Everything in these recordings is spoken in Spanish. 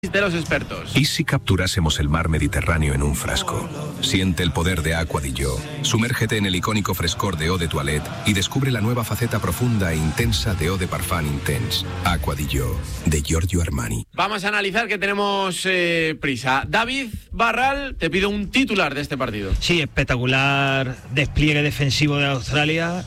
de los expertos. ¿Y si capturásemos el mar Mediterráneo en un frasco? Siente el poder de Aqua di Gio. Sumérgete en el icónico frescor de Eau de Toilette y descubre la nueva faceta profunda e intensa de Eau de Parfum Intense. Aqua di Gio, de Giorgio Armani. Vamos a analizar que tenemos prisa. David Barral, te pido un titular de este partido. Sí, espectacular despliegue defensivo de Australia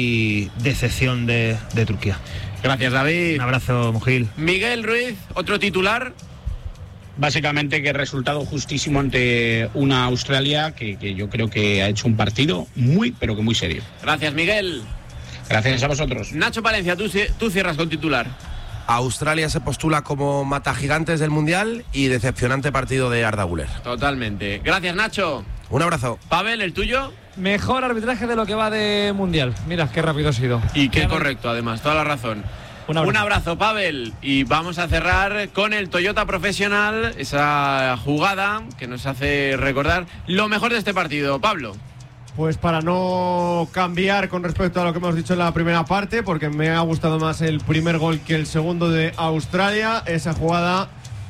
y decepción de Turquía. Gracias, David. Un abrazo, Mujil. Miguel Ruiz, otro titular. Básicamente que resultado justísimo ante una Australia que yo creo que ha hecho un partido muy serio. Gracias, Miguel. Gracias a vosotros. Nacho Palencia, tú cierras con titular. Australia se postula como matagigantes del Mundial y decepcionante partido de Arda Güler. Totalmente. Gracias, Nacho. Un abrazo. Pavel, ¿el tuyo? Mejor arbitraje de lo que va de Mundial. Mira, qué rápido ha sido. Y qué correcto, además, toda la razón. Un abrazo, Pavel. Y vamos a cerrar con el Toyota Profesional, esa jugada que nos hace recordar lo mejor de este partido. Pablo. Pues para no cambiar con respecto a lo que hemos dicho en la primera parte, porque me ha gustado más el primer gol que el segundo de Australia, esa jugada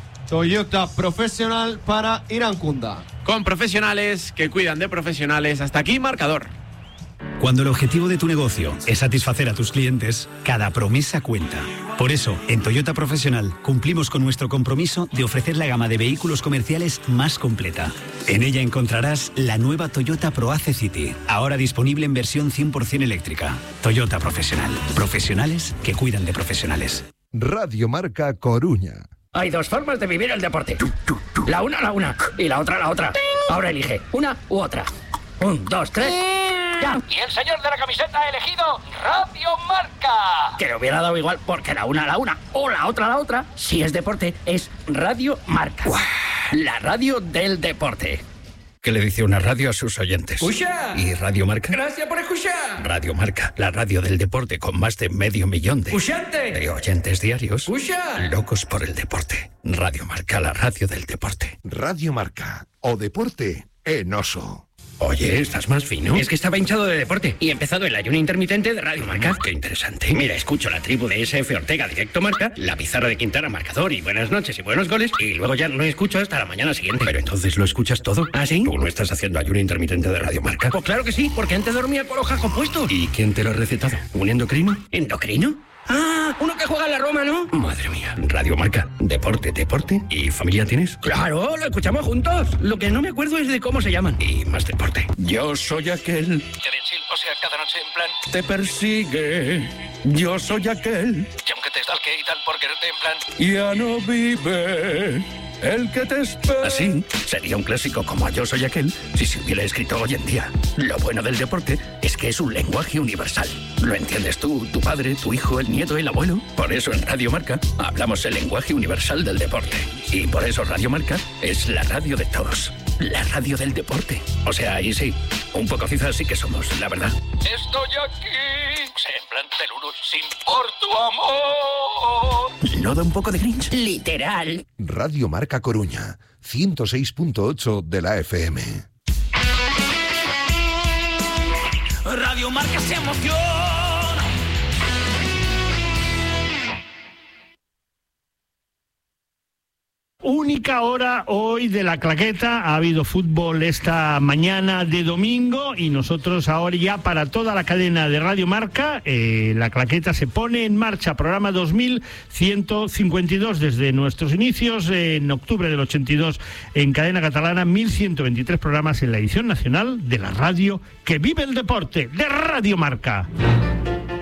Toyota Profesional para Irankunda. Con profesionales que cuidan de profesionales. Hasta aquí, marcador. Cuando el objetivo de tu negocio es satisfacer a tus clientes, cada promesa cuenta. Por eso, en Toyota Profesional cumplimos con nuestro compromiso de ofrecer la gama de vehículos comerciales más completa. En ella encontrarás la nueva Toyota ProAce City, ahora disponible en versión 100% eléctrica. Toyota Profesional. Profesionales que cuidan de profesionales. Radio Marca Coruña. Hay dos formas de vivir el deporte. La una y la otra. Ahora elige una u otra. 1, 2, 3... ¡Ya! Y el señor de la camiseta ha elegido Radio Marca. Que le hubiera dado igual porque la una o la otra, si es deporte, es Radio Marca. ¡Uah! La radio del deporte. ¿Qué le dice una radio a sus oyentes? ¡Escucha! ¿Y Radio Marca? Gracias por escuchar. Radio Marca, la radio del deporte con más de 500 000 de oyentes diarios. ¡Escucha! Locos por el deporte. Radio Marca, la radio del deporte. Radio Marca, o deporte en oso. Oye, ¿estás más fino? Es que estaba hinchado de deporte y he empezado el ayuno intermitente de Radio Marca. Qué interesante. Mira, escucho la tribu de SF Ortega Directo Marca, la pizarra de Quintana Marcador y buenas noches y buenos goles, y luego ya no escucho hasta la mañana siguiente. Pero entonces lo escuchas todo. ¿Ah, sí? ¿Tú no estás haciendo ayuno intermitente de Radio Marca? Pues claro que sí, porque antes dormía con los jajos puestos. ¿Y quién te lo ha recetado? ¿Un endocrino? ¿Endocrino? Ah, uno que juega en la Roma, ¿no? Madre mía, Radio Marca, deporte. ¿Y familia tienes? Claro, lo escuchamos juntos. Lo que no me acuerdo es de cómo se llaman. Y más deporte. Yo soy aquel... O sea, cada noche en plan... Te persigue, yo soy aquel... Y aunque te stalke y tal por quererte en plan... Ya no vive... El que te espera. Así sería un clásico como Yo soy aquel si se hubiera escrito hoy en día. Lo bueno del deporte es que es un lenguaje universal. Lo entiendes tú, tu padre, tu hijo, el nieto, el abuelo. Por eso en Radio Marca hablamos el lenguaje universal del deporte. Y por eso Radio Marca es la radio de todos. La radio del deporte. O sea, ahí sí, un poco cizas sí que somos, la verdad. Estoy aquí, o sea, en plan Teluru, sin por tu amor. ¿No da un poco de cringe? Literal. Radio Marca Coruña, 106.8 de la FM. Radio Marca se emociona. Única hora hoy de la claqueta. Ha habido fútbol esta mañana de domingo y nosotros ahora ya para toda la cadena de Radio Marca, la claqueta se pone en marcha. Programa 2152 desde nuestros inicios en octubre del 82 en cadena catalana, 1123 programas en la edición nacional de la radio que vive el deporte de Radio Marca.